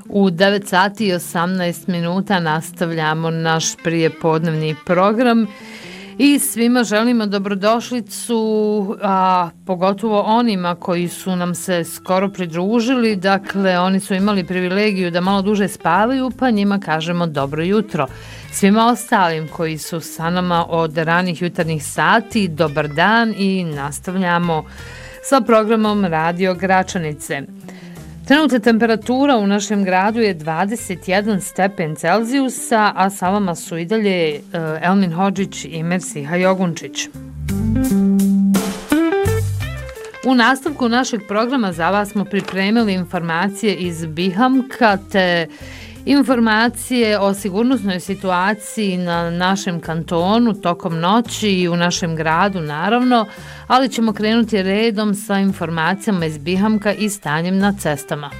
U 9 sati i 18 minuta nastavljamo naš prijepodnevni program i svima želimo dobrodošlicu, a pogotovo onima koji su nam se skoro pridružili. Dakle, oni su imali privilegiju da malo duže spavaju, pa njima kažemo dobro jutro. Svima ostalim koji su sa nama od ranih jutarnjih sati, dobar dan i nastavljamo sa programom Radio Gračanice. Trenutna temperatura u našem gradu je 21 stepen Celzijusa, a sa vama su i dalje Elmin Hodžić i Mersiha Jogunčić. U nastavku našeg programa za vas smo pripremili informacije iz Bihamka te informacije o sigurnosnoj situaciji na našem kantonu tokom noći i u našem gradu naravno, ali ćemo krenuti redom sa informacijama iz Bihamka i stanjem na cestama.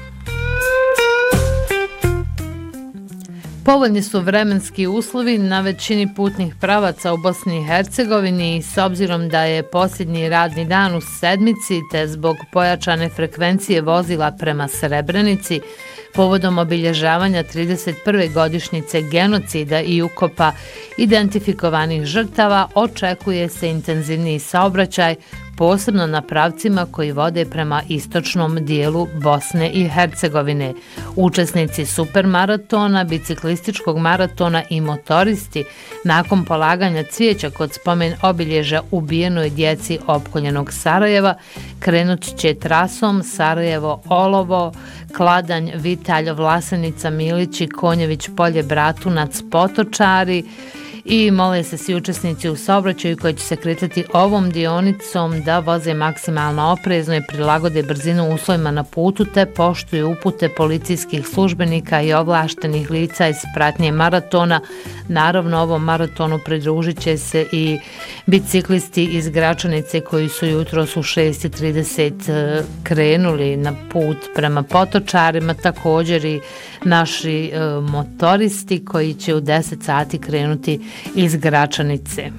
Povoljni su vremenski uslovi na većini putnih pravaca u Bosni i Hercegovini i s obzirom da je posljednji radni dan u sedmici te zbog pojačane frekvencije vozila prema Srebrenici, povodom obilježavanja 31. godišnjice genocida i ukopa identifikovanih žrtava, očekuje se intenzivniji saobraćaj, posebno na pravcima koji vode prema istočnom dijelu Bosne i Hercegovine. Učesnici supermaratona, biciklističkog maratona i motoristi nakon polaganja cvijeća kod spomen obilježja ubijenoj djeci opkoljenog Sarajeva krenut će trasom Sarajevo-Olovo, Kladanj, Vitalj, Vlasenica, Milići, Konjević, Polje, Bratunac, Potočari i mole se svi učesnici u saobraćaju koji će se kretati ovom dionicom da voze maksimalno oprezno i prilagode brzinu uslovima na putu te poštuju upute policijskih službenika i ovlaštenih lica iz pratnje maratona. Naravno, ovom maratonu pridružit će se i biciklisti iz Gračanice koji su jutros u 6:30 krenuli na put prema Potočarima, također i naši motoristi koji će u 10 sati krenuti iz Gračanice.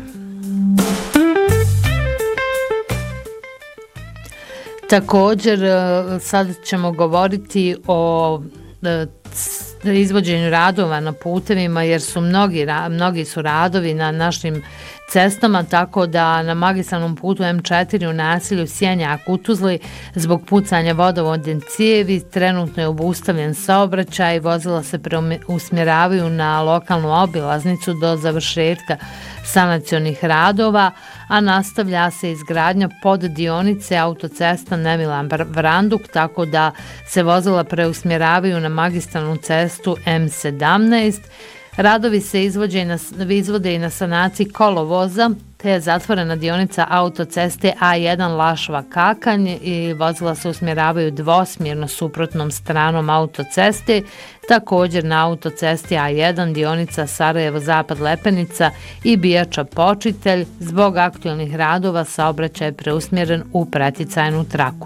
Također sad ćemo govoriti o izvođenju radova na putevima jer su mnogi su radovi na našim cestama, tako da na magistralnom putu M4 u naselju Sjenjak u Tuzli zbog pucanja vodovodne cijevi trenutno je obustavljen saobraćaj, vozila se usmjeravaju na lokalnu obilaznicu do završetka sanacionih radova, a nastavlja se izgradnja poddionice autocesta Nemilan Vranduk, tako da se vozila preusmjeravaju na magistralnu cestu M17. Radovi se izvode i na sanaciji kolovoza, te je zatvorena dionica autoceste A1 Lašva-Kakanj i vozila se usmjeravaju dvosmjerno suprotnom stranom autoceste. Također na autocesti A1 dionica Sarajevo-Zapad-Lepenica i Bijača-Počitelj zbog aktualnih radova saobraćaj je preusmjeren u preticajnu traku.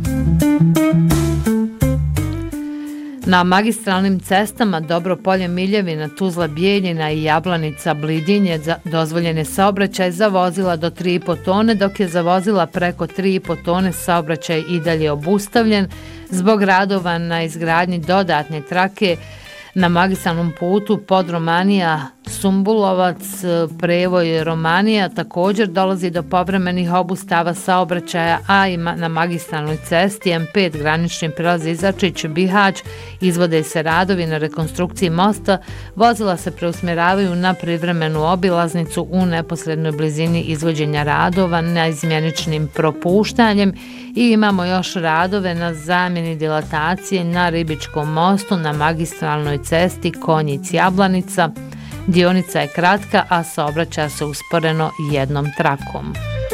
Na magistralnim cestama Dobropolje-Miljevina, Tuzla-Bijeljina i Jablanica-Blidin je dozvoljen je saobraćaj za vozila do 3,5 tone, dok je za vozila preko 3,5 tone saobraćaj i dalje obustavljen zbog radova na izgradnji dodatne trake na magistralnom putu Podromanija, Sumbulovac, Prevoj, Romanija. Također dolazi do povremenih obustava saobraćaja, a i na magistralnoj cesti M5 granični prijelaz Izačić, Bihać, izvode se radovi na rekonstrukciji mosta, vozila se preusmjeravaju na privremenu obilaznicu u neposrednoj blizini izvođenja radova na izmjeničnim propuštanjem i imamo još radove na zamjeni dilatacije na Ribičkom mostu na magistralnoj cesti Konjic-Jablanica. Dionica je kratka, a saobraća se usporeno jednom trakom.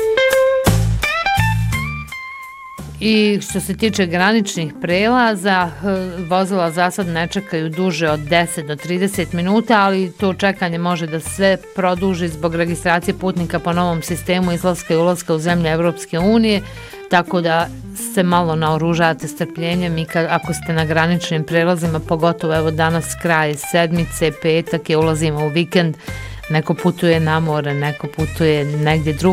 I što se tiče graničnih prelaza, vozila za sad ne čekaju duže od 10 do 30 minuta, ali to čekanje može da se produži zbog registracije putnika po novom sistemu izlaska i ulaska u zemlje Evropske unije, tako da se malo naoružate strpljenjem i ako ste na graničnim prelazima, pogotovo evo danas kraj sedmice, petak je, ulazimo u vikend, neko putuje na more, neko putuje negdje drugdje.